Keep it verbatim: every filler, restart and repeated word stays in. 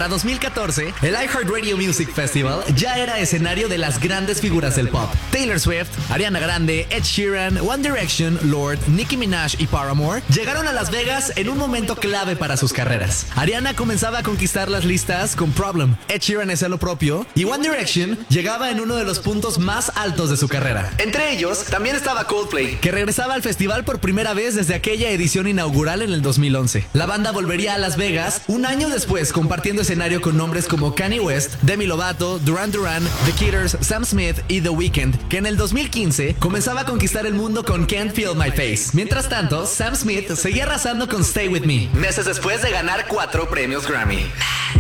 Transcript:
Para dos mil catorce, el iHeartRadio Music Festival ya era escenario de las grandes figuras del pop. Taylor Swift, Ariana Grande, Ed Sheeran, One Direction, Lorde, Nicki Minaj y Paramore llegaron a Las Vegas en un momento clave para sus carreras. Ariana comenzaba a conquistar las listas con Problem, Ed Sheeran hacía lo propio y One Direction llegaba en uno de los puntos más altos de su carrera. Entre ellos también estaba Coldplay, que regresaba al festival por primera vez desde aquella edición inaugural en el dos mil once. La banda volvería a Las Vegas un año después, compartiendo escenario con nombres como Kanye West, Demi Lovato, Duran Duran, The Killers, Sam Smith y The Weeknd, que en el dos mil quince comenzaba a conquistar el mundo con Can't Feel My Face. Mientras tanto, Sam Smith seguía arrasando con Stay With Me, meses después de ganar cuatro premios Grammy.